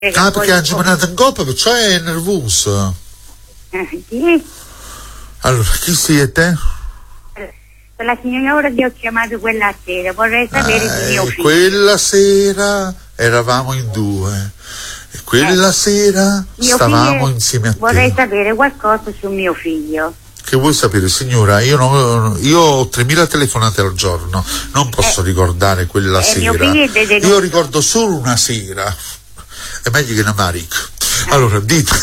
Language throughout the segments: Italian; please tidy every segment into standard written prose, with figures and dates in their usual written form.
Perché ha giornata in coppa, perciò è nervoso. Sì. Allora, chi siete? La signora che ho chiamato quella sera, vorrei sapere di mio figlio. Quella sera eravamo in due. E quella sera Mio stavamo figlio, insieme a te. vorrei sapere qualcosa su mio figlio. Che vuoi sapere, signora? Io ho 3.000 telefonate al giorno, non posso ricordare quella sera. Mio figlio è detenuto. Io ricordo solo una sera. È meglio che ne marico. Allora, dite.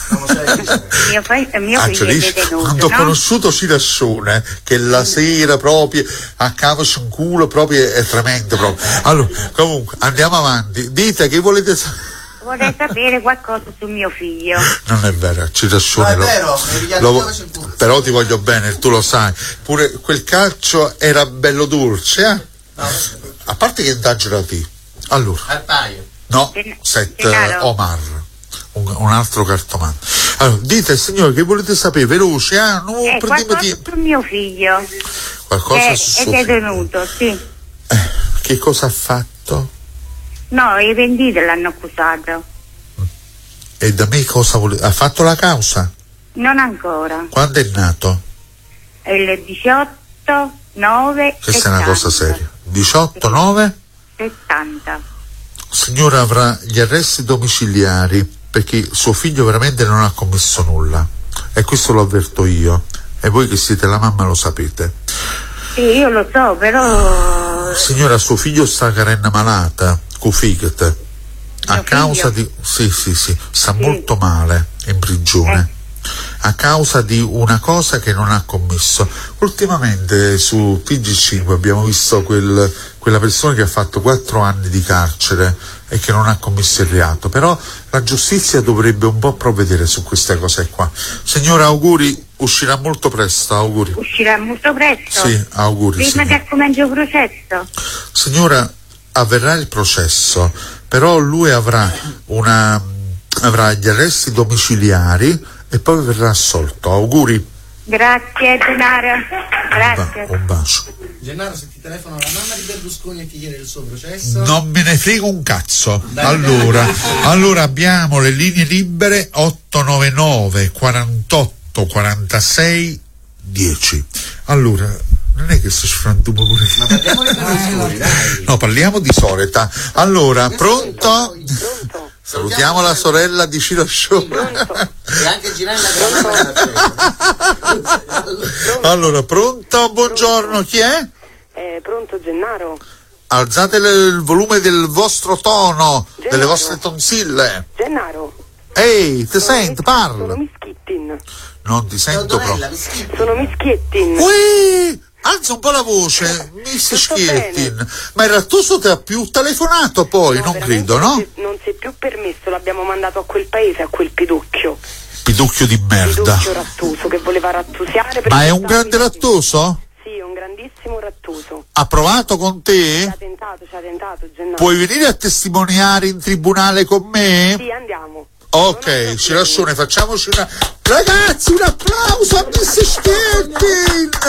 Mio figlio è detenuto, Quando ho no? conosciuto Cirassone, che la sera proprio a capo su un culo proprio è tremendo proprio. Allora, comunque, andiamo avanti. Dite che volete sapere. Vorrei sapere qualcosa su mio figlio. Non è vero, Cirassone. No, è vero, però ti voglio bene, tu lo sai. Pure quel calcio era bello dolce, eh? No. A parte che indagina te. Allora. Al paio. No, Omar, un altro cartomante. Allora, dite signore che volete sapere, veloce, qualcosa su mio figlio. Qualcosa È su suo figlio. detenuto, sì. Che cosa ha fatto? No, i pentiti l'hanno accusato. E da me cosa volete? Ha fatto la causa? Non ancora. Quando è nato? È il 18/9/70. Questa è una cosa seria. 18/9? 70. Signora avrà gli arresti domiciliari perché suo figlio veramente non ha commesso nulla, e questo lo avverto io, e voi che siete la mamma lo sapete. Sì, io lo so, però... Signora, suo figlio sta carena malata con fegato a causa di sta molto male in prigione a causa di una cosa che non ha commesso. Ultimamente su TG5 abbiamo visto quella persona che ha fatto 4 anni di carcere e che non ha commesso il reato, però la giustizia dovrebbe un po' provvedere su queste cose qua. Signora, auguri, uscirà molto presto, auguri. Uscirà molto presto? Sì, auguri. Prima signora. che cominci il processo? Signora, avverrà il processo, però lui avrà gli arresti domiciliari e poi verrà assolto. Auguri. Grazie, Gennaro. Grazie. Un bacio. Gennaro, se ti telefono la mamma di Berlusconi e ti chiede il suo processo. Non me ne frega un cazzo. Allora abbiamo le linee libere 899 48 46 10. Allora, non è che sto sfrantumo pure. Ma parliamo di Berlusconi, dai. No, parliamo di Soreta. Allora, pronto? Pronto? Salutiamo la sorella di Cirassone. E anche Ginella che Allora, pronto? Buongiorno, chi è? Pronto, Gennaro? Alzate il volume del vostro tono, delle vostre tonsille. Gennaro? Ehi, ti sento, parla. Sono Mischittin. Non ti sento proprio. Sono Mischittin. Ui, alza un po' la voce, Miss Schiettin. Ma il Rattuso ti ha più telefonato poi, non credo, no? Non si è più permesso, l'abbiamo mandato a quel paese, a quel Piducchio. Piducchio di merda. Piducchio Rattuso, che voleva rattusiare. Ma è un grande Rattuso? Sì, è un grandissimo Rattuso. Ha provato con te? Ci ha tentato, Gennaro. Puoi venire a testimoniare in tribunale con me? Sì, andiamo. Ok, Cirassone, facciamoci una... Ragazzi, un applauso a Miss Schiettin! Ci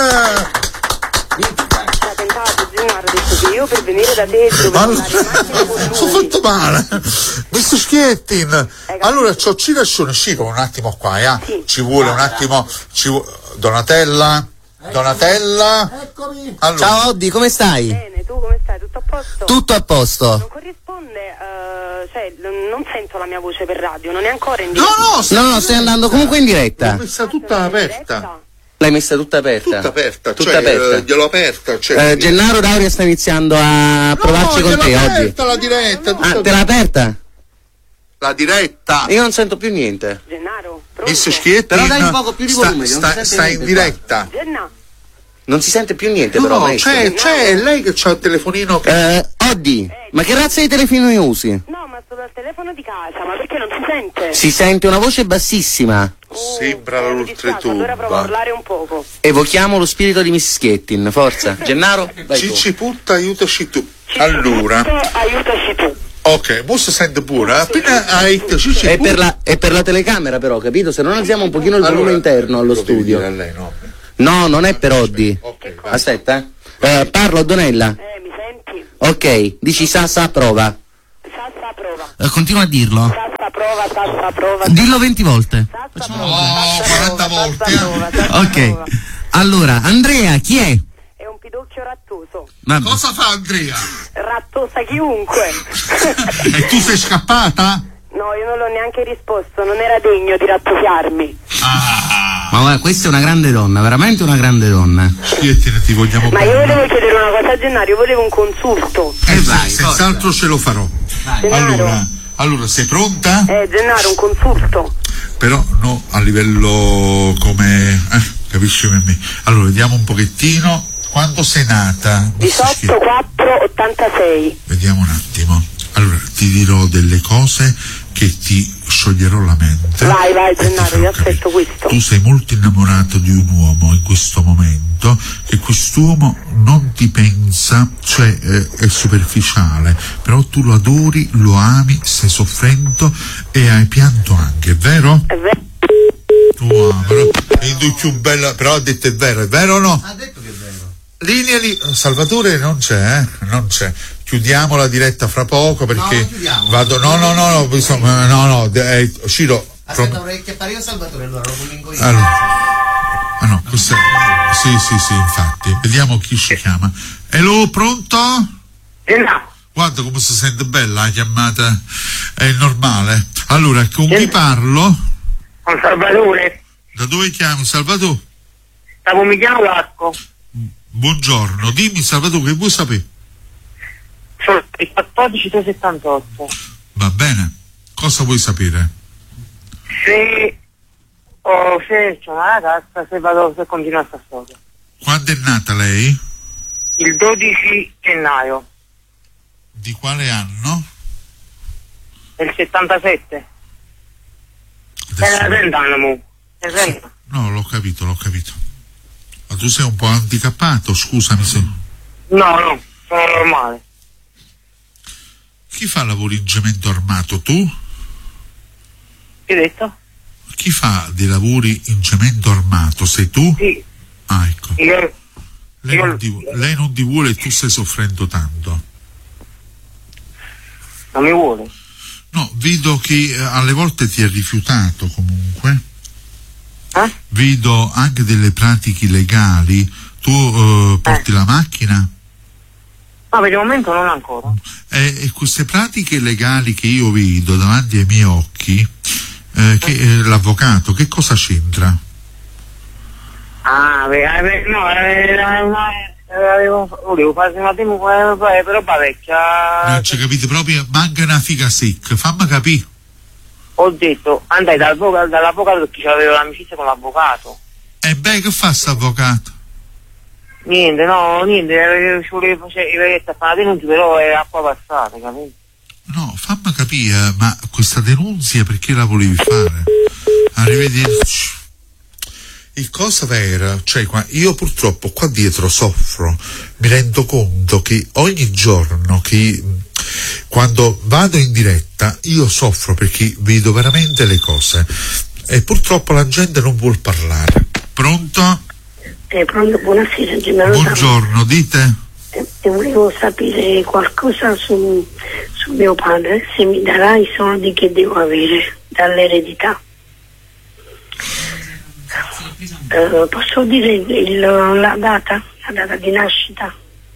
ha tentato, Gennaro, ha detto che io per venire da te dovevo andare in macchina con lui. Sono fatto male. Miss Schiettin, allora c'ho Cirassone, scivo un attimo qua, Sì. ci vuole un attimo, Donatella? Eccomi. Allora. Ciao Oddi, come stai? Bene, tu come stai? Tutto a posto? Tutto a posto. Non corrisponde, non sento la mia voce per radio, non è ancora in diretta. No, stai andando comunque in diretta. L'ho messa tutta aperta. L'hai messa tutta aperta? Tutta aperta, Tutta cioè, aperta. gliel'ho aperta. Gennaro Dauria sta iniziando a provarci con te oggi. La diretta. Ah, te l'ha aperta? La diretta. Io non sento più niente. Gennaro, pronto? Miss Schiettin. Però dai un poco più di volume, che non si sente sta in niente diretta. Genna, Non si sente più niente però, No, maestro. c'è lei che c'ha il telefonino che... Oddi, ma che razza di telefonino usi? no, ma sto dal telefono di casa, ma perché non si sente? Si sente una voce bassissima. Sembra mi dispiace, allora provo a parlare un poco. Evochiamo lo spirito di Miss Schiettin, forza. Gennaro, vai tu. Cicci putta, aiutaci tu. Allora, Aiutaci tu. ok, mo si sente pure. Appena hai Cicci È per la telecamera però, capito? Se non alziamo un pochino il volume interno allo studio. Lei, no. No, non è per Oddi. Ok, vai. Aspetta. Parlo, Donella. Mi senti? Ok, dici sa, prova. Sa, prova. Continua a dirlo. Sassa prova. Dillo 20 volte. Sassa 40 volte. Ok. Allora, Andrea, chi è? È un pidocchio rattoso. Vabbè. Cosa fa Andrea? Rattosa chiunque. E tu sei scappata? No, io non l'ho neanche risposto, non era degno di rattosiarmi. Ma guarda, questa è una grande donna, veramente una grande donna. Piettina, ti vogliamo Ma bene. io volevo chiedere una cosa a Gennaro, io volevo un consulto. Vai, senz'altro ce lo farò. Gennaro. Allora, sei pronta? Gennaro, un consulto. Però no, a livello come... capisci per me? Allora, vediamo un pochettino. Quando sei nata? 18-4-86. Vediamo un attimo. Allora, ti dirò delle cose che ti scioglierò la mente. Vai, e ti Gennaro, farò io capire. aspetto questo. Tu sei molto innamorato di un uomo in questo momento, e quest'uomo non ti pensa, cioè è superficiale, però tu lo adori, lo ami, stai soffrendo e hai pianto anche, è vero? È vero? Wow, però ha detto è vero o no? Ha detto che è vero. Linea lì, Salvatore non c'è, non c'è. Chiudiamo la diretta fra poco perché non chiudiamo. vado. No, Ciro. Aspetta, vorrei chiappare io Salvatore, allora lo convinco io. Allora. No, questo è. Sì, infatti. Vediamo chi ci chiama. Hello, pronto? Guarda come si sente bella la chiamata, è normale. Allora, con chi parlo? Con Salvatore. Da dove chiami, Salvatore? Mi chiamo Vasco. Buongiorno, dimmi Salvatore, che vuoi sapere? Sono il 14378. Va bene, cosa vuoi sapere? Se c'è una ragazza, se continua sta storia. Quando è nata lei? Il 12 gennaio Di quale del 77. Era 30 anni. No, l'ho capito. Ma tu sei un po' handicappato, scusami se... No, sono normale. Chi fa lavori in cemento armato, tu? Che hai detto? Chi fa dei lavori in cemento armato, sei tu? Sì. Ah, ecco. Io Lei non ti vuole e tu stai soffrendo tanto. non mi vuole. No, vedo che alle volte ti è rifiutato comunque. Vedo anche delle pratiche illegali. Tu porti la macchina? No, per il momento non ancora. E queste pratiche legali che io vedo davanti ai miei occhi, l'avvocato, che cosa c'entra? Volevo fare un attimo però vecchia. Non ci capite proprio, manca una figa secca, fammi capire. Ho detto, andai dall'avvocato perché avevo l'amicizia con l'avvocato. E beh, che fa sto avvocato? Niente, ci volevo fare una denuncia, però è acqua passata, capito? No, fammi capire, ma questa denunzia perché la volevi fare? Arrivederci. Il cosa vera, cioè io purtroppo qua dietro soffro, mi rendo conto che ogni giorno quando vado in diretta io soffro perché vedo veramente le cose e purtroppo la gente non vuol parlare. Pronto? Pronto, buonasera Gennaro. Buongiorno, dite? Volevo sapere qualcosa su mio padre, se mi darà i soldi che devo avere dall'eredità. Posso dire la data di nascita?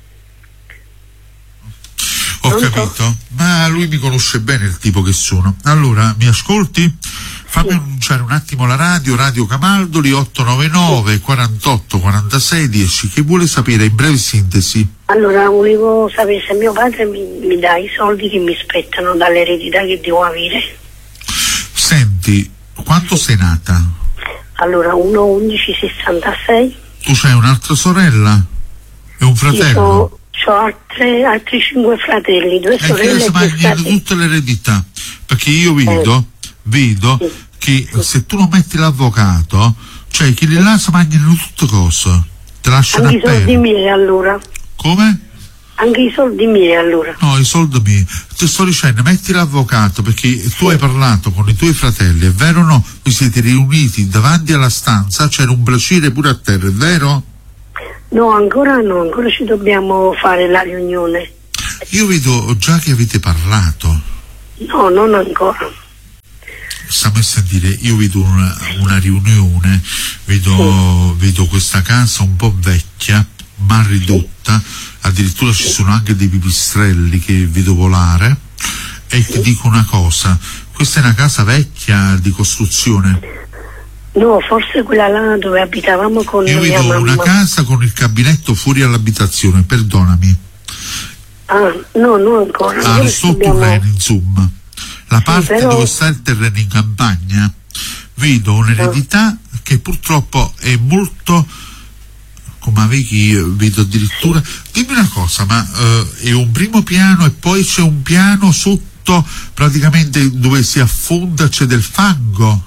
Ho capito, ma lui mi conosce bene il tipo che sono. Allora, mi ascolti? Fammi annunciare un attimo la Radio Camaldoli 899 48 46 10, che vuole sapere in breve sintesi. Allora, volevo sapere se mio padre mi dà i soldi che mi spettano dall'eredità che devo avere. Senti, quando sei nata? Allora, 1-11-66. Tu c'hai un'altra sorella? E un fratello? Ho altri 5 fratelli, 2 sorelle. E che si mangiano tutte le eredità? Perché io vedo che se tu non metti l'avvocato, cioè che là si mangiano tutte cose, te lasciano anche a i soldi pena. miei allora. Come? Anche i soldi miei allora. No, i soldi miei. Ti sto dicendo, metti l'avvocato perché tu hai parlato con i tuoi fratelli, è vero o no? Vi siete riuniti davanti alla stanza, c'era un bracile pure a terra, è vero? No, ancora ci dobbiamo fare la riunione. Io vedo già che avete parlato. No, non ancora. Stiamo a sentire, io vedo una riunione, vedo questa casa un po' vecchia, ma ridotta, addirittura ci sono anche dei pipistrelli che vedo volare, e ti dico una cosa, questa è una casa vecchia di costruzione? No, forse quella là dove abitavamo con io mia vedo mamma. una casa con il cabinetto fuori all'abitazione, perdonami. Ah, no, non ancora. Al sotterraneo, insomma. La parte però... dove sta il terreno in campagna, vedo un'eredità che purtroppo è molto, come avevi, vedo addirittura, dimmi una cosa, ma è un primo piano e poi c'è un piano sotto, praticamente dove si affonda, c'è del fango?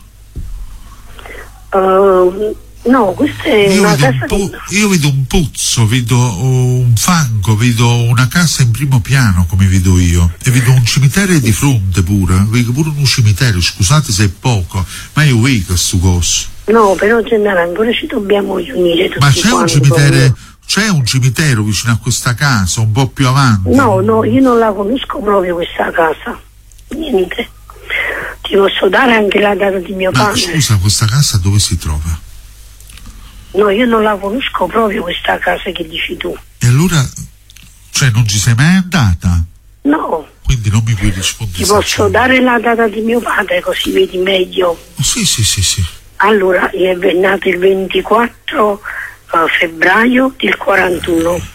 No, questa è una casa io vedo un pozzo, vedo un fango, vedo una casa in primo piano, come vedo io, e vedo un cimitero di fronte pure, vedo pure un cimitero, scusate se è poco, ma io vedo questo coso. No, però Gennaro, ancora ci dobbiamo riunire tutti. Ma c'è un cimitero vicino a questa casa, un po' più avanti? No, io non la conosco proprio questa casa, niente. Ti posso dare anche la data di mio padre. Scusa, questa casa dove si trova? No, io non la conosco proprio questa casa che dici tu. E allora, cioè non ci sei mai andata? No. Quindi non mi puoi rispondere. Ti posso dare la data di mio padre così vedi meglio? Sì. Allora, è nato il 24 febbraio del 41.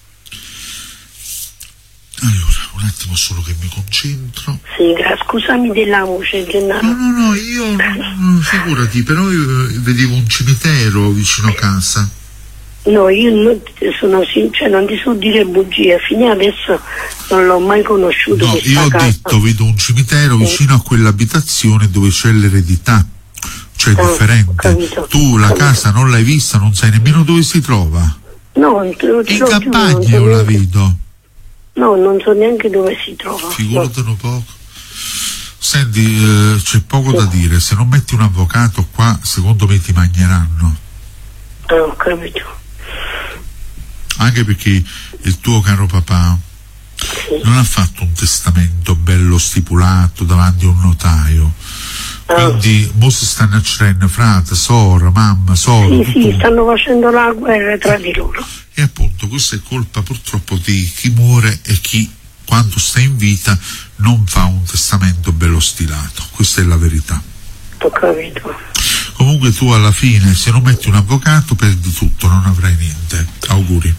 Allora, un attimo solo che mi concentro. Sì, scusami della voce, Gennaro. No, io figurati, però io vedevo un cimitero vicino a casa. No, io non sono sincero, non ti so dire bugie, fino adesso non l'ho mai conosciuto. No, questa io ho casa. detto, vedo un cimitero vicino a quell'abitazione dove c'è l'eredità, cioè differente. Capito, tu la casa non l'hai vista, non sai nemmeno dove si trova. No, in campagna io la vedo. No, non so neanche dove si trova. Figuratelo poco. Senti, c'è poco da dire, se non metti un avvocato qua, secondo me ti magneranno. Ho capito. Anche perché il tuo caro papà non ha fatto un testamento bello stipulato davanti a un notaio. Quindi mo si stanno accendendo frate, sora, mamma, sora. Sì, stanno facendo la guerra tra di loro. E appunto questa è colpa purtroppo di chi muore e chi, quando sta in vita, non fa un testamento bello stilato. Questa è la verità. Ho capito. Comunque tu alla fine, se non metti un avvocato, perdi tutto, non avrai niente. Auguri.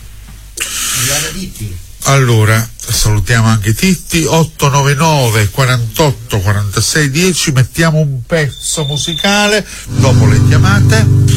Allora, salutiamo anche Titti. 899 48 46 10, mettiamo un pezzo musicale dopo le chiamate.